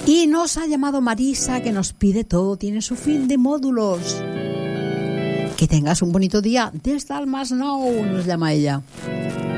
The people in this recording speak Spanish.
Y nos ha llamado Marisa, que nos pide todo, tiene su fin de módulos. Que tengas un bonito día desde el Masnou, nos llama ella.